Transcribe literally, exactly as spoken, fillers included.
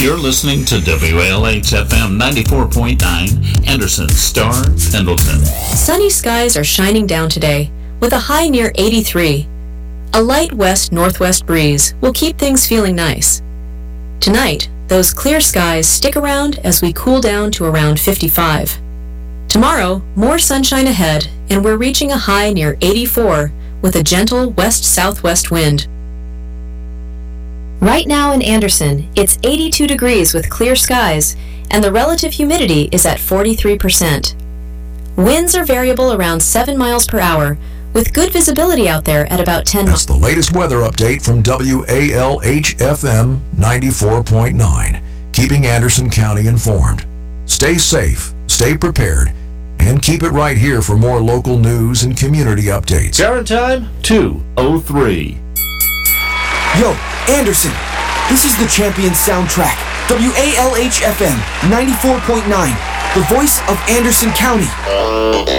You're listening to W A L H F M ninety-four point nine, Anderson, Star, Pendleton. Sunny skies are shining down today, with a high near eighty-three. A light west-northwest breeze will keep things feeling nice. Tonight, those clear skies stick around as we cool down to around fifty-five. Tomorrow, more sunshine ahead, and we're reaching a high near eighty-four with a gentle west-southwest wind. Right now in Anderson, it's eighty-two degrees with clear skies, and the relative humidity is at forty-three percent. Winds are variable around seven miles per hour, with good visibility out there at about ten miles. That's the latest weather update from W A L H F M ninety-four point nine, keeping Anderson County informed. Stay safe, stay prepared, and keep it right here for more local news and community updates. Current time, two oh three. Yo, Anderson, this is the Champion Soundtrack. W A L H F M ninety-four point nine, the voice of Anderson County.